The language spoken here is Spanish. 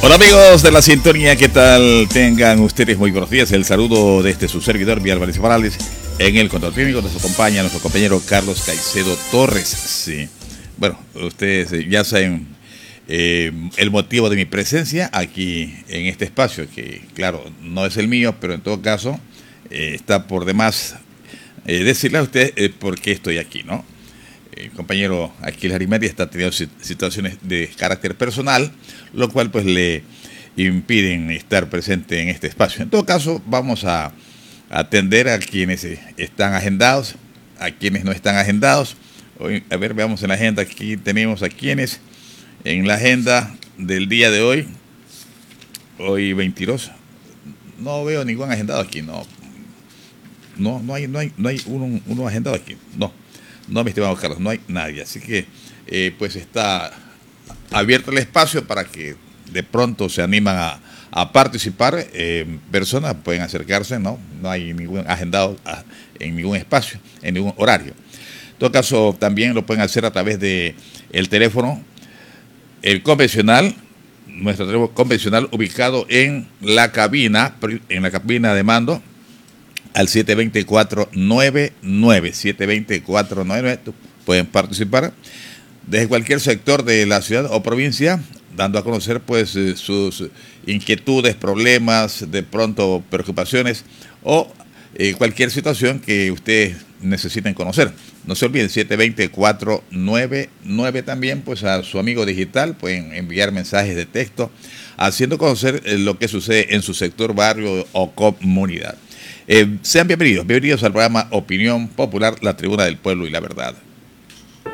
Hola amigos de la sintonía, ¿qué tal? Tengan ustedes muy buenos días. El saludo de su servidor, Víctor Álvarez Morales. En el control técnico nos acompaña nuestro compañero Carlos Caicedo Torres. Sí. Bueno, ustedes ya saben el motivo de mi presencia aquí en este espacio, que claro, no es el mío, pero en todo caso está por demás decirle a usted por qué estoy aquí, ¿no? El compañero Aquiles Arimedia está teniendo situaciones de carácter personal, lo cual pues le impiden estar presente en este espacio. En todo caso, vamos a atender a quienes están agendados, a quienes no están agendados. Hoy, a ver, veamos en la agenda, aquí tenemos a quienes en la agenda del día de hoy 22. No veo ningún agendado aquí, no hay uno agendado aquí, no, mi estimado Carlos, no hay nadie. Así que, pues está abierto el espacio para que de pronto se animan a participar. Personas pueden acercarse, no hay ningún agendado en ningún espacio, en ningún horario. En todo caso, también lo pueden hacer a través de el teléfono, el convencional, nuestro teléfono convencional ubicado en la cabina de mando, al 720-499, 720-499, pueden participar desde cualquier sector de la ciudad o provincia, dando a conocer pues sus inquietudes, problemas, de pronto preocupaciones o cualquier situación que ustedes necesiten conocer. No se olviden, 720-499 también, pues a su amigo digital pueden enviar mensajes de texto haciendo conocer lo que sucede en su sector, barrio o comunidad. Sean bienvenidos al programa Opinión Popular, la tribuna del pueblo y la verdad.